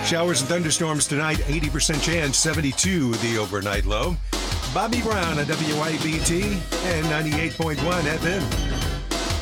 Showers and thunderstorms tonight, 80% chance, 72 the overnight low. Bobby Brown at WIBT and 98.1 FM.